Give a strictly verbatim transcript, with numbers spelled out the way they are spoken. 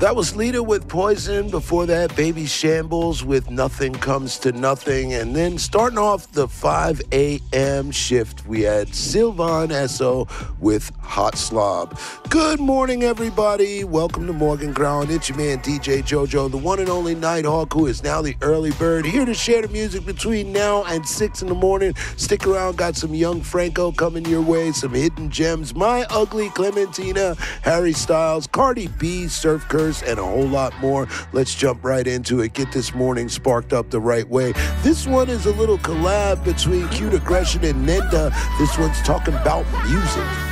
That was Lita with Poison. Before that, Baby Shambles with Nothing Comes to Nothing. And then starting off the five a.m. shift, we had Sylvan Esso with Hot Slob. Good morning, everybody. Welcome to Morgan Crown. It's your man, D J JoJo, the one and only Nighthawk, who is now the early bird, here to share the music between now and six in the morning. Stick around. Got some Young Franco coming your way, some hidden gems, My Ugly Clementina, Harry Styles, Cardi B, Surf Curse, and a whole lot more. Let's jump right into it. Get this morning sparked up the right way. This one is a little collab between Cute Aggression and Nenda. This one's talking about music.